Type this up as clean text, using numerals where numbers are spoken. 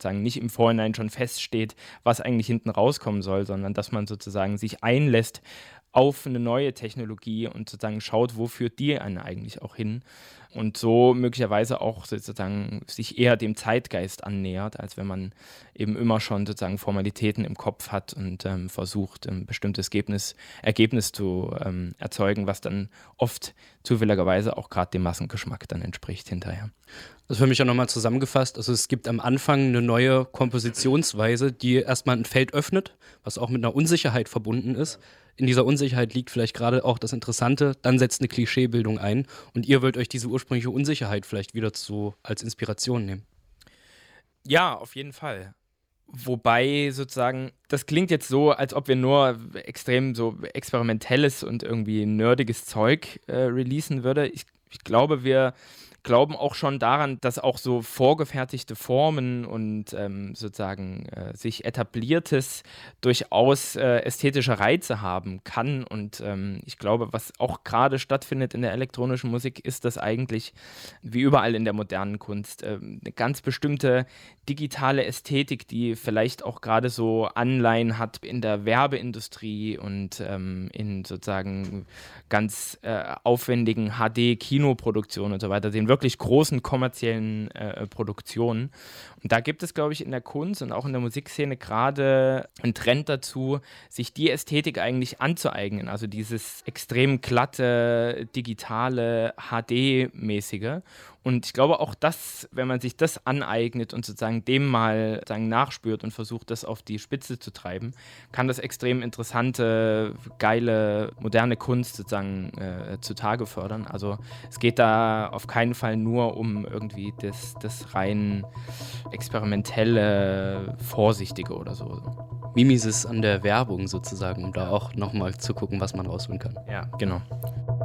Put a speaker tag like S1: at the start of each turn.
S1: sozusagen nicht im Vorhinein schon feststeht, was eigentlich hinten rauskommen soll, sondern dass man sozusagen sich einlässt auf eine neue Technologie und sozusagen schaut, wo führt die einen eigentlich auch hin und so möglicherweise auch sozusagen sich eher dem Zeitgeist annähert, als wenn man eben immer schon sozusagen Formalitäten im Kopf hat und versucht, ein bestimmtes Ergebnis zu erzeugen, was dann oft zufälligerweise auch gerade dem Massengeschmack dann entspricht hinterher.
S2: Also für mich auch nochmal zusammengefasst, also es gibt am Anfang eine neue Kompositionsweise, die erstmal ein Feld öffnet, was auch mit einer Unsicherheit verbunden ist. In dieser Unsicherheit liegt vielleicht gerade auch das Interessante, dann setzt eine Klischeebildung ein und ihr wollt euch diese ursprüngliche Unsicherheit vielleicht wieder als Inspiration nehmen.
S1: Ja, auf jeden Fall. Wobei sozusagen, das klingt jetzt so, als ob wir nur extrem so experimentelles und irgendwie nerdiges Zeug releasen würde. Ich glaube, wir glauben auch schon daran, dass auch so vorgefertigte Formen und sozusagen sich etabliertes durchaus ästhetische Reize haben kann. Und ich glaube, was auch gerade stattfindet in der elektronischen Musik, ist das eigentlich, wie überall in der modernen Kunst, eine ganz bestimmte digitale Ästhetik, die vielleicht auch gerade so Anleihen hat in der Werbeindustrie und in sozusagen ganz aufwendigen HD-Kinoproduktionen und so weiter, den wirklich großen kommerziellen Produktionen. Und da gibt es, glaube ich, in der Kunst und auch in der Musikszene gerade einen Trend dazu, sich die Ästhetik eigentlich anzueignen. Also dieses extrem glatte, digitale, HD-mäßige. Und ich glaube auch, dass, wenn man sich das aneignet und sozusagen dem mal sozusagen nachspürt und versucht, das auf die Spitze zu treiben, kann das extrem interessante, geile, moderne Kunst sozusagen zutage fördern. Also es geht da auf keinen Fall nur um irgendwie das rein experimentelle, vorsichtige oder so.
S2: Mimesis an der Werbung sozusagen, um da auch nochmal zu gucken, was man rausholen kann.
S1: Ja, genau.